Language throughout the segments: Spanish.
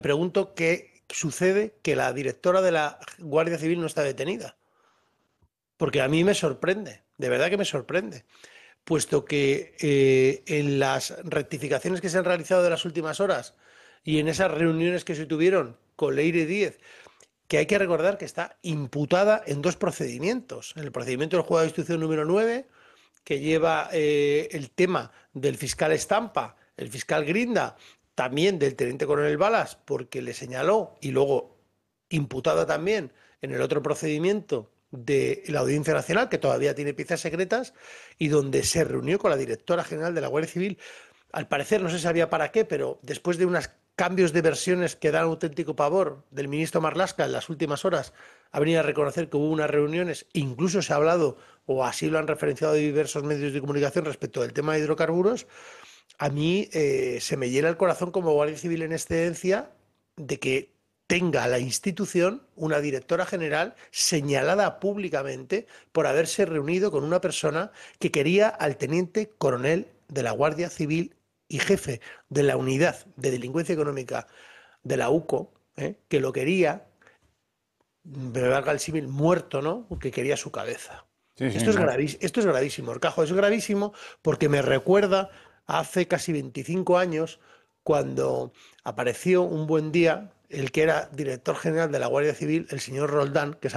pregunto qué sucede que la directora de la Guardia Civil no está detenida. Porque a mí me sorprende, de verdad que me sorprende, puesto que en las rectificaciones que se han realizado de las últimas horas y en esas reuniones que se tuvieron con Leire Díez, que hay que recordar que está imputada en dos procedimientos. En el procedimiento del juzgado de instrucción número 9, que lleva el tema del fiscal Estampa, el fiscal Grinda, también del teniente coronel Balas, porque le señaló, y luego imputada también en el otro procedimiento de la Audiencia Nacional, que todavía tiene piezas secretas, y donde se reunió con la directora general de la Guardia Civil. Al parecer no se sabía para qué, pero después de unos cambios de versiones que dan auténtico pavor del ministro Marlaska en las últimas horas, ha venido a reconocer que hubo unas reuniones, incluso se ha hablado, o así lo han referenciado diversos medios de comunicación respecto del tema de hidrocarburos. A mí se me llena el corazón como Guardia Civil en excedencia de que tenga la institución una directora general señalada públicamente por haberse reunido con una persona que quería al teniente coronel de la Guardia Civil y jefe de la unidad de delincuencia económica de la UCO, que lo quería, me valga el símil, muerto, ¿no? Que quería su cabeza. Sí, sí, no. Esto es gravísimo, Orcajo, es gravísimo porque me recuerda a hace casi 25 años cuando apareció un buen día el que era director general de la Guardia Civil, el señor Roldán, que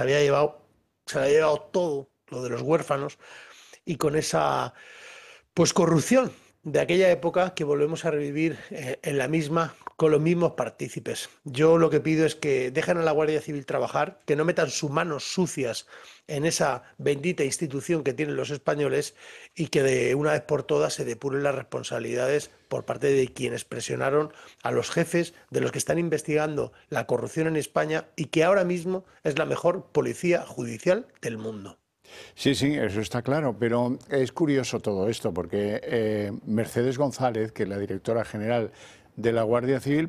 se había llevado todo lo de los huérfanos y con esa pues corrupción de aquella época que volvemos a revivir en la misma con los mismos partícipes. Yo lo que pido es que dejen a la Guardia Civil trabajar, que no metan sus manos sucias en esa bendita institución que tienen los españoles y que de una vez por todas se depuren las responsabilidades por parte de quienes presionaron a los jefes de los que están investigando la corrupción en España y que ahora mismo es la mejor policía judicial del mundo. Sí, sí, eso está claro, pero es curioso todo esto porque Mercedes González, que es la directora general de la Guardia Civil,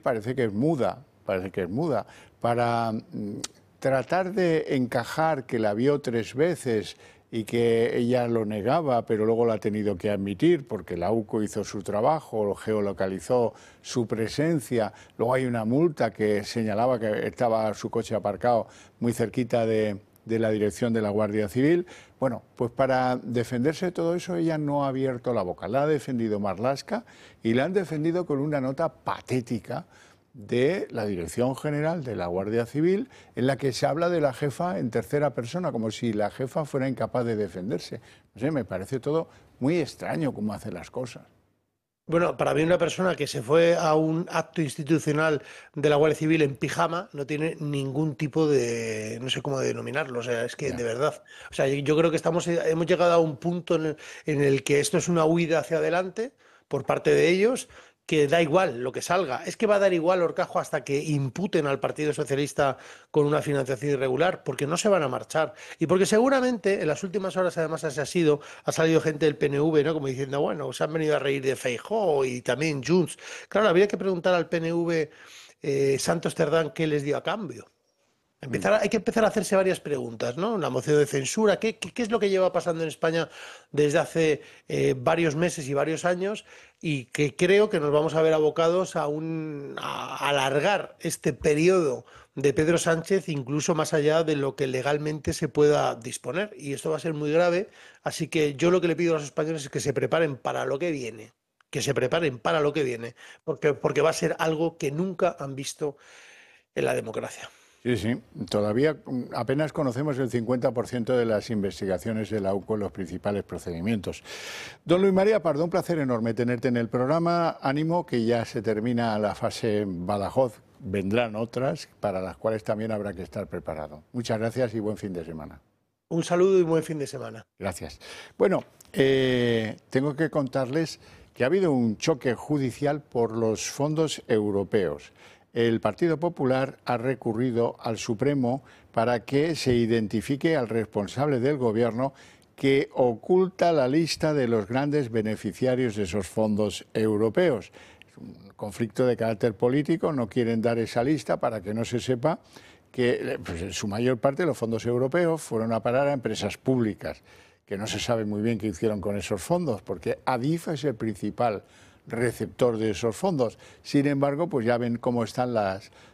parece que es muda, para tratar de encajar que la vio 3 veces y que ella lo negaba, pero luego lo ha tenido que admitir porque la UCO hizo su trabajo, geolocalizó su presencia, luego hay una multa que señalaba que estaba su coche aparcado muy cerquita de la dirección de la Guardia Civil. Bueno, pues para defenderse de todo eso ella no ha abierto la boca. La ha defendido Marlaska y la han defendido con una nota patética de la Dirección General de la Guardia Civil en la que se habla de la jefa en tercera persona, como si la jefa fuera incapaz de defenderse. No sé, me parece todo muy extraño cómo hace las cosas. Bueno, para mí una persona que se fue a un acto institucional de la Guardia Civil en pijama no tiene ningún tipo de, no sé cómo denominarlo, o sea, es que Ya. de verdad, o sea, yo creo que hemos llegado a un punto en el que esto es una huida hacia adelante por parte de ellos, que da igual lo que salga, es que va a dar igual Horcajo hasta que imputen al Partido Socialista con una financiación irregular, porque no se van a marchar y porque seguramente en las últimas horas además ha salido gente del PNV, ¿no? Como diciendo, bueno, se han venido a reír de Feijóo y también Junts. Claro, habría que preguntar al PNV Santos Cerdán qué les dio a cambio. Mm. Hay que empezar a hacerse varias preguntas, ¿no? La moción de censura, ¿qué es lo que lleva pasando en España desde hace varios meses y varios años? Y que creo que nos vamos a ver abocados a alargar este periodo de Pedro Sánchez incluso más allá de lo que legalmente se pueda disponer. Y esto va a ser muy grave. Así que yo lo que le pido a los españoles es que se preparen para lo que viene. Que se preparen para lo que viene, porque va a ser algo que nunca han visto en la democracia. Sí, sí, todavía apenas conocemos el 50% de las investigaciones de la UCO en los principales procedimientos. Don Luis María Pardo, un placer enorme tenerte en el programa. Ánimo que ya se termina la fase Badajoz. Vendrán otras para las cuales también habrá que estar preparado. Muchas gracias y buen fin de semana. Un saludo y buen fin de semana. Gracias. Bueno, tengo que contarles que ha habido un choque judicial por los fondos europeos. El Partido Popular ha recurrido al Supremo para que se identifique al responsable del Gobierno que oculta la lista de los grandes beneficiarios de esos fondos europeos. Es un conflicto de carácter político, no quieren dar esa lista para que no se sepa que pues, en su mayor parte los fondos europeos fueron a parar a empresas públicas, que no se sabe muy bien qué hicieron con esos fondos, porque Adif es el principal receptor de esos fondos. Sin embargo, pues ya ven cómo están